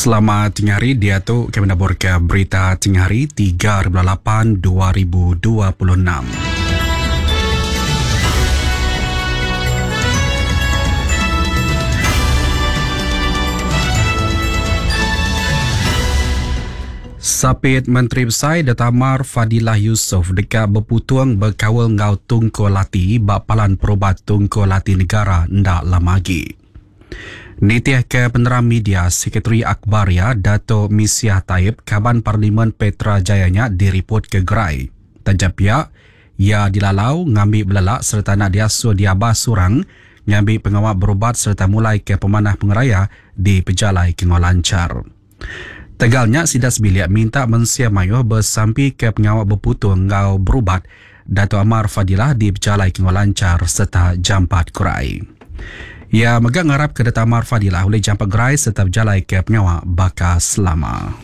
Selamat tengah hari, dia tu kami nak ke berita tengah hari 3/8/2026. Sapit Menteri Besar Datuk Amar Fadilah Yusof dekat berputuang berkawal ngau Tunku Lati Bapalan Perubat Tunku Lati Negara ndak lama lagi. Nitiah ke peneram media Sekretari Akhbaria Dato' Misyah Taib Kaban Parlimen Petra Jayanya diripot ke gerai. Tajam pihak, ia dilalau ngambil belalak serta nak diasuh diabah surang ngambil pengawal berubat serta mulai ke pemanah pengeraya di pejalai kengau lancar. Tegalnya sidas bilik minta mensia mayuh bersampi ke pengawal berputung ngau berubat Dato' Amar Fadilah di pejalai kengau lancar serta jampat gerai. Ia megang ngarap ke Dato' Amar Fadilah oleh jampat gerai serta berjalai ke pengawal bakal selama.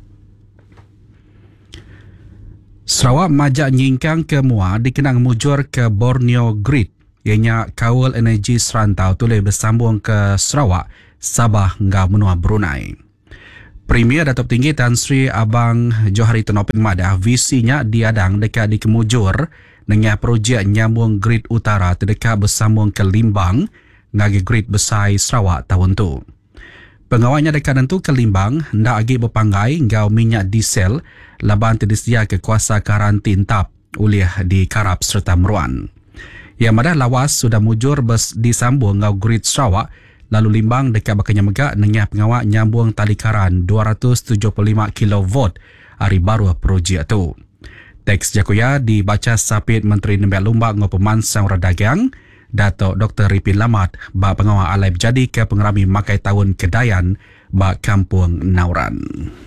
Sarawak majak nyingkang ke Mua dikenang mujur ke Borneo Grid ianya kawal energi serantau tulih bersambung ke Sarawak, Sabah hingga menua Brunei. Premier Datuk Tinggi Tan Sri Abang Johari Tonopik Madah visinya diadang dekat di kemujur dengan projek nyambung grid utara terdekat bersambung ke Limbang ngagi grid besar Sarawak tahun tu. Pengawalnya dekat tentu ke Limbang hendak agi berpanggai ngau minyak diesel laban tersedia ke kuasa karantin tap oleh di Karab serta Meruan. Yang madah lawas sudah mujur disambung ngau grid Sarawak lalu Limbang dekat bakanya megak dengan pengawal nyambung tali karan 275 kV hari baru projek tu. Teks Jakuya dibaca Sapit Menteri Nembiak Lumbak ngau Pemansang Radagang Dato' Dr. Ripin Lamat bak pengawal alai berjadi ke pengerami makai tahun Kedayan bak Kampung Nauran.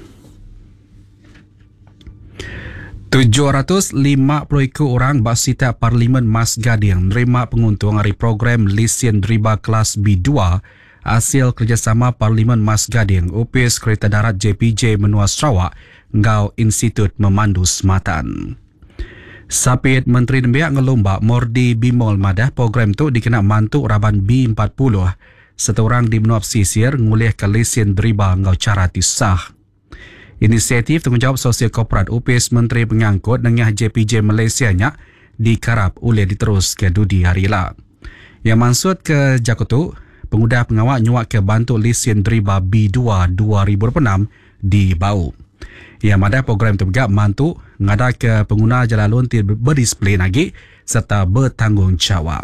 750 orang bak sita Parlimen Mas Gading menerima penguntung hari program lesen riba kelas B2 hasil kerjasama Parlimen Mas Gading Opis Kereta Darat JPJ Menua Sarawak ngau Institut Memandu Sematan. Sapit Menteri Nembiak ngelombak Mordi Bimol Madah program tu dikena mantuk Raban B40 setorang di Menua Pesisir ngulih ke lesen riba ngau cara tisah. Inisiatif tanggungjawab sosial korporat Opis Menteri Pengangkut dengan JPJ Malaysia nya dikarap oleh diterus ke Dudi Harila. Yang maksud ke Jakutu, pengudah pengawal nyuak ke bantu lesen riba B2 2006 di Bau. Yang ada program tergak mantu ngada ke pengguna jalan lontir berdisplay lagi serta bertanggungjawab.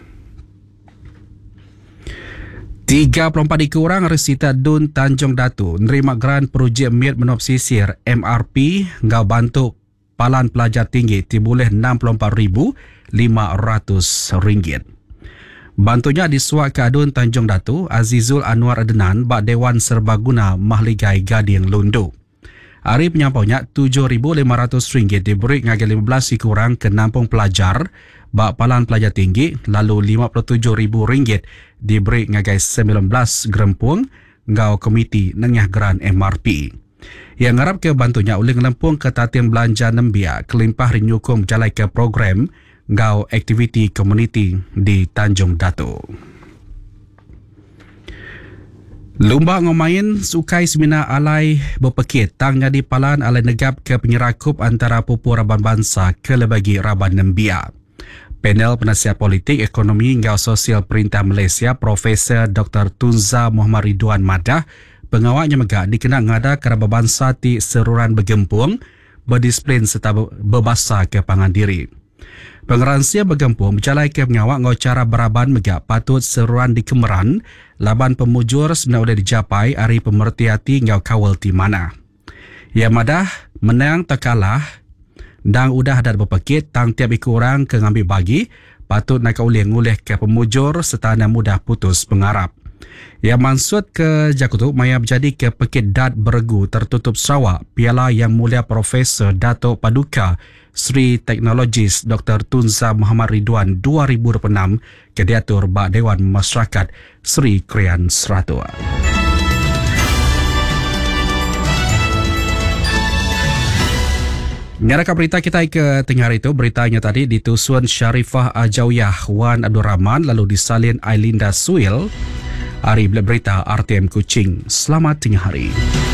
34 orang resita Dun Tanjung Datu menerima grant projek Miat Menua Pesisir MRP ngau bantu palan pelajar tinggi tiboleh RM64,500. Bantunya disuak ke Dun Tanjung Datu Azizul Anwar Adenan bak Dewan Serbaguna Mahligai Gading Lundu. Hari penyampaunya RM7,500 diberi ngagai 15 kurang ke nampung pelajar bak palan pelajar tinggi lalu RM57,000 diberi ngagai 19 gerempung ngau komiti nengah geran MRP. Yang ngarap ke bantunya oleh ngelempung ke tatian belanja Nembia kelimpah rinyukum berjalai ke program ngau aktiviti komuniti di Tanjung Datu. Lumba ngomain sukai semina alai berpekit tang jadi palan alai negap ke penyerakup antara pupu Raban Bangsa ke lebagi Raban Nembia. Panel penasihat politik, ekonomi hingga sosial Perintah Malaysia Profesor Dr. Tunza Muhammad Ridwan Madah pengawalnya megak dikenal ngada ke Raban Bangsa ti seruran bergempung berdisiplin serta berbasa ke pangan diri. Pengeransia bergempung berjalai ke pengawal ngau cara beraban megak patut seruan di Kemeran laban pemujur sebenarnya boleh dicapai hari pemerhati ngau kawal ti mana. Ia madah menang tak kalah dan udah ada berpekit tang tiap orang ke ngambil bagi patut nak ulih-ulih ke pemujur serta nak mudah putus pengarap. Ia maksud ke Jakutu maya berjadi ke pekit dat beregu tertutup Sarawak Piala Yang Mulia Profesor Datuk Paduka Sri Teknologis Dr. Tunza Muhammad Ridwan 2026 ke diatur bak Dewan Masyarakat Sri Krian Seratua. Nyarakan berita kita ke tengah hari itu, beritanya tadi ditusun Syarifah Ajawiyah Wan Abdul Rahman lalu disalin Ailinda Suil. Ari Berita RTM Kuching. Selamat tengah hari.